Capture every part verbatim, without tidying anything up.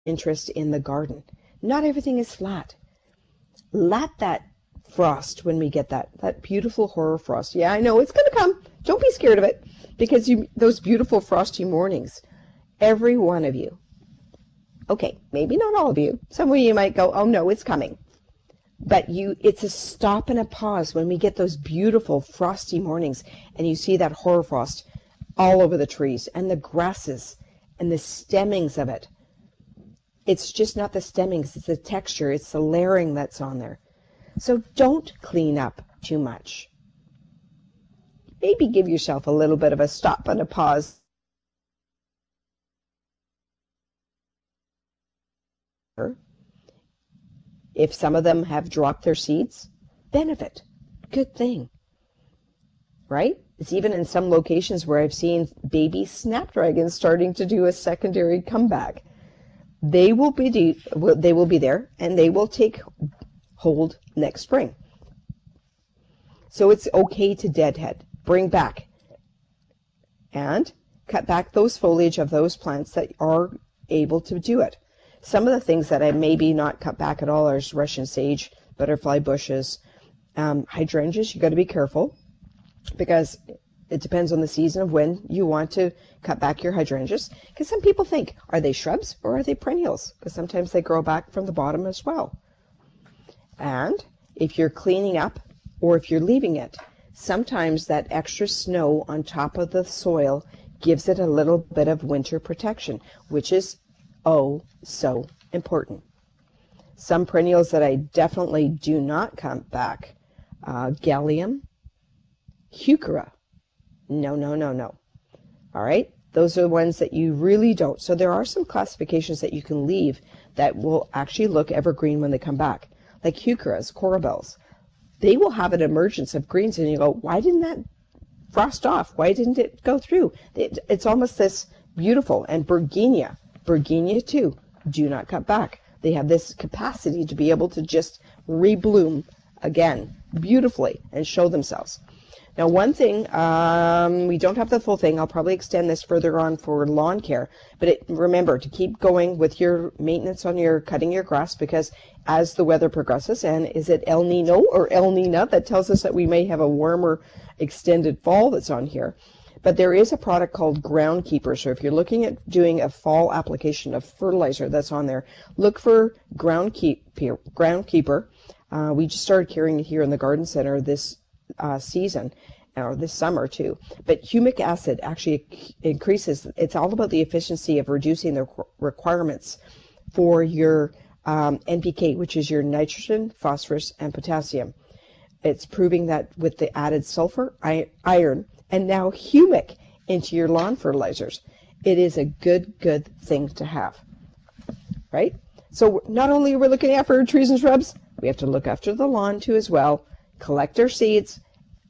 interest in the garden. Not everything is flat. Let that frost, when we get that, that beautiful horror frost. Yeah, I know it's going to come. Don't be scared of it, because you, those beautiful frosty mornings, every one of you. Okay, maybe not all of you. Some of you might go, oh no, it's coming. But you, it's a stop and a pause when we get those beautiful frosty mornings and you see that horror frost all over the trees and the grasses and the stemmings of it. It's just not the stemmings, it's the texture, it's the layering that's on there. So don't clean up too much. Maybe give yourself a little bit of a stop and a pause. If some of them have dropped their seeds, benefit. Good thing. Right? It's even in some locations where I've seen baby snapdragons starting to do a secondary comeback. They will be de- they will be there, and they will take hold next spring. So it's okay to deadhead, bring back, and cut back those foliage of those plants that are able to do it. Some of the things that I maybe not cut back at all are Russian sage, butterfly bushes, um, hydrangeas. You got to be careful, because it depends on the season of when you want to cut back your hydrangeas. Because some people think, are they shrubs or are they perennials? Because sometimes they grow back from the bottom as well. And if you're cleaning up or if you're leaving it, sometimes that extra snow on top of the soil gives it a little bit of winter protection, which is oh so important. Some perennials that I definitely do not cut back, uh, Gallium, Heuchera. No, no, no, no. All right? Those are the ones that you really don't. So there are some classifications that you can leave that will actually look evergreen when they come back. Like Heucheras, Corabels. They will have an emergence of greens, and you go, why didn't that frost off? Why didn't it go through? It, it's almost this beautiful. And Bergenia. Bergenia, too. Do not cut back. They have this capacity to be able to just rebloom again beautifully and show themselves. Now, one thing, um, we don't have the full thing. I'll probably extend this further on for lawn care. But it, remember to keep going with your maintenance on your cutting your grass, because as the weather progresses, and is it El Nino or El Nina that tells us that we may have a warmer extended fall that's on here. But there is a product called Groundkeeper. So if you're looking at doing a fall application of fertilizer that's on there, look for Groundkeeper. Groundkeeper. Uh, we just started carrying it here in the garden center this uh, season, or this summer too. But humic acid actually increases. It's all about the efficiency of reducing the requirements for your um, N P K, which is your nitrogen, phosphorus, and potassium. It's proving that with the added sulfur, iron, and now humic into your lawn fertilizers, it is a good, good thing to have, right? So not only are we looking after our trees and shrubs, we have to look after the lawn too as well, collect our seeds,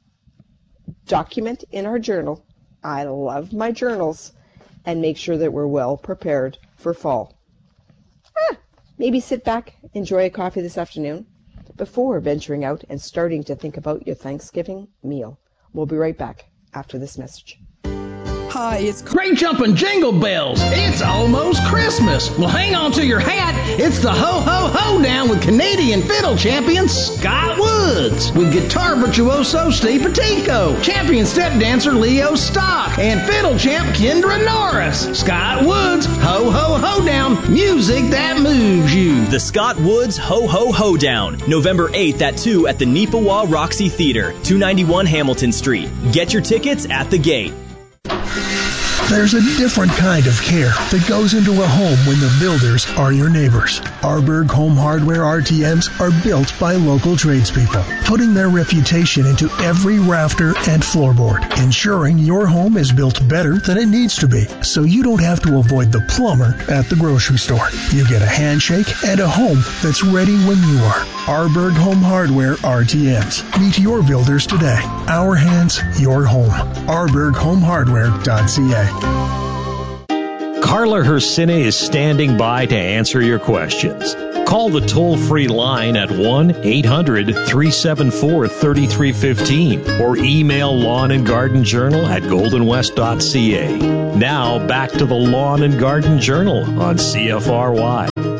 document in our journal. I love my journals, and make sure that we're well prepared for fall. Ah, maybe sit back, enjoy a coffee this afternoon before venturing out and starting to think about your Thanksgiving meal. We'll be right back after this message. Hi, it's Great Jumpin' Jingle Bells. It's almost Christmas. Well, hang on to your hat. It's the ho-ho-ho down with Canadian fiddle champion Scott Woods, with guitar virtuoso Steve Petico, champion step dancer Leo Stock, and fiddle champ Kendra Norris. Scott Woods, ho-ho-ho down, music that moves you. The Scott Woods Ho-Ho-Ho Down, November eighth at two at the Neepawa Roxy Theater, two ninety-one Hamilton Street. Get your tickets at the gate. There's a different kind of care that goes into a home when the builders are your neighbors. Arberg Home Hardware R T Ms are built by local tradespeople, putting their reputation into every rafter and floorboard, ensuring your home is built better than it needs to be, so you don't have to avoid the plumber at the grocery store. You get a handshake and a home that's ready when you are. Arberg Home Hardware R T Ms. Meet your builders today. Our hands, your home. arberg home hardware dot c a. Carla Hersina is standing by to answer your questions. Call the toll-free line at one eight hundred three seven four three three one five or email Lawn and Garden Journal at golden west dot c a. Now back to the Lawn and Garden Journal on C F R Y.